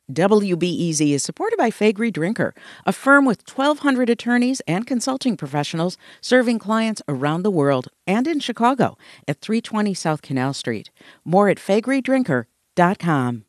WBEZ is supported by Faegre Drinker, a firm with 1,200 attorneys and consulting professionals serving clients around the world and in Chicago at 320 South Canal Street. More at faegredrinker.com.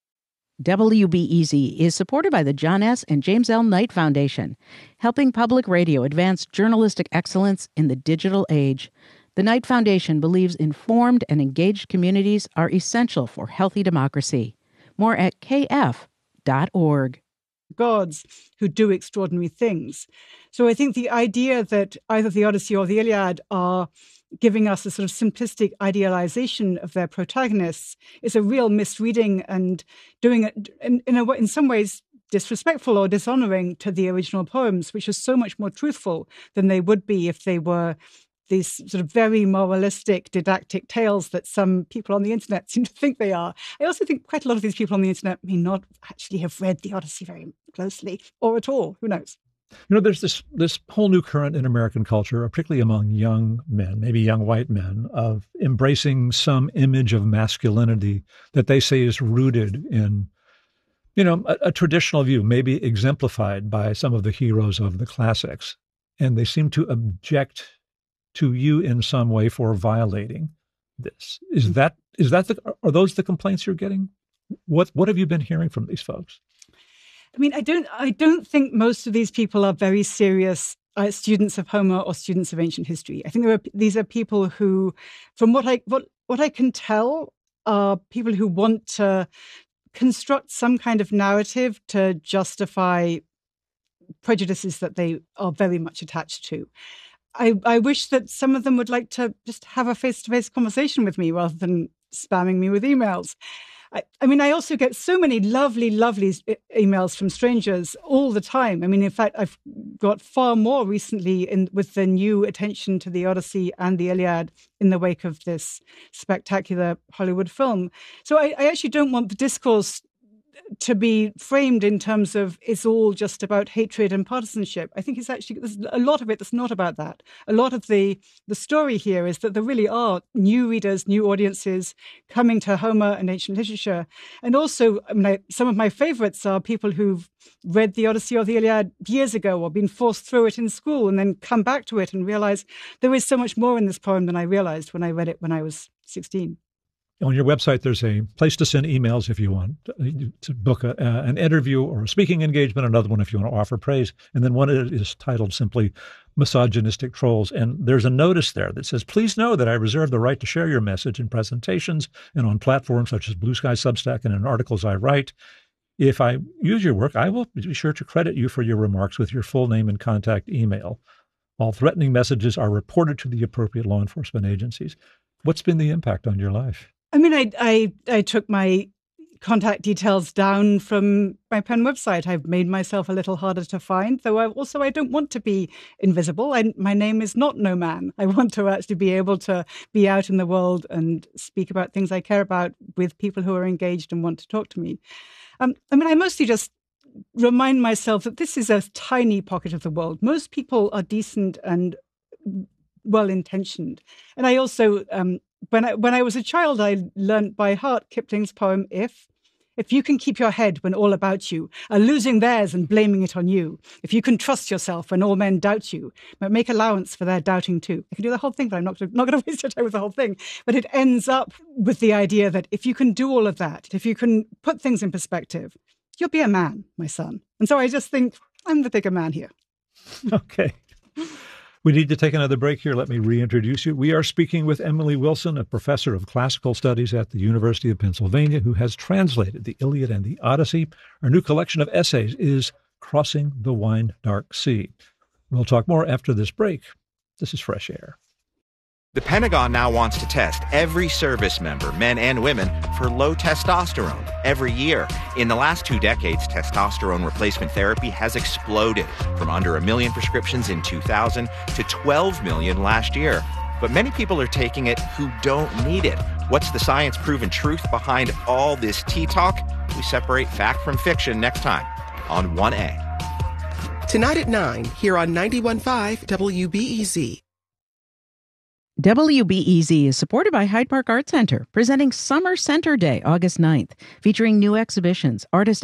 WBEZ is supported by the John S. and James L. Knight Foundation, helping public radio advance journalistic excellence in the digital age. The Knight Foundation believes informed and engaged communities are essential for healthy democracy. More at kf.org. Gods who do extraordinary things. So I think the idea that either the Odyssey or the Iliad are giving us a sort of simplistic idealization of their protagonists is a real misreading and doing it in some ways disrespectful or dishonoring to the original poems, which are so much more truthful than they would be if they were these sort of very moralistic, didactic tales that some people on the internet seem to think they are. I also think quite a lot of these people on the internet may not actually have read the Odyssey very closely or at all. Who knows? You know, there's this whole new current in American culture, particularly among young men, maybe young white men, of embracing some image of masculinity that they say is rooted in, a traditional view, maybe exemplified by some of the heroes of the classics. And they seem to object to you in some way for violating this. Are those the complaints you're getting? What have you been hearing from these folks? I mean, I don't think most of these people are very serious students of Homer or students of ancient history. I think these are people who, from what I can tell, are people who want to construct some kind of narrative to justify prejudices that they are very much attached to. I wish that some of them would like to just have a face-to-face conversation with me rather than spamming me with emails. I mean, I also get so many lovely, lovely emails from strangers all the time. I mean, in fact, I've got far more recently with the new attention to the Odyssey and the Iliad in the wake of this spectacular Hollywood film. So I actually don't want the discourse to be framed in terms of it's all just about hatred and partisanship. I think there's a lot of it that's not about that. A lot of the story here is that there really are new readers, new audiences coming to Homer and ancient literature. And also, some of my favorites are people who've read the Odyssey or the Iliad years ago or been forced through it in school and then come back to it and realize there is so much more in this poem than I realized when I read it when I was 16. On your website, there's a place to send emails if you want to book an interview or a speaking engagement, another one if you want to offer praise, and then one is titled simply Misogynistic Trolls. And there's a notice there that says, please know that I reserve the right to share your message in presentations and on platforms such as Blue Sky, Substack, and in articles I write. If I use your work, I will be sure to credit you for your remarks with your full name and contact email. All threatening messages are reported to the appropriate law enforcement agencies. What's been the impact on your life? I mean, I took my contact details down from my Penn website. I've made myself a little harder to find, though I don't want to be invisible. My name is not No Man. I want to actually be able to be out in the world and speak about things I care about with people who are engaged and want to talk to me. I mostly just remind myself that this is a tiny pocket of the world. Most people are decent and well-intentioned. And I also... When I was a child, I learned by heart Kipling's poem, If you can keep your head when all about you are losing theirs and blaming it on you, if you can trust yourself when all men doubt you, but make allowance for their doubting too. I can do the whole thing, but I'm not going to waste your time with the whole thing. But it ends up with the idea that if you can do all of that, if you can put things in perspective, you'll be a man, my son. And so I just think I'm the bigger man here. Okay. We need to take another break here. Let me reintroduce you. We are speaking with Emily Wilson, a professor of classical studies at the University of Pennsylvania, who has translated the Iliad and the Odyssey. Her new collection of essays is Crossing the Wine Dark Sea. We'll talk more after this break. This is Fresh Air. The Pentagon now wants to test every service member, men and women, for low testosterone every year. In the last 2 decades, testosterone replacement therapy has exploded from under 1 million prescriptions in 2000 to 12 million last year. But many people are taking it who don't need it. What's the science-proven truth behind all this tea talk? We separate fact from fiction next time on 1A. Tonight at 9, here on 91.5 WBEZ. WBEZ is supported by Hyde Park Art Center, presenting Summer Center Day, August 9th, featuring new exhibitions, artist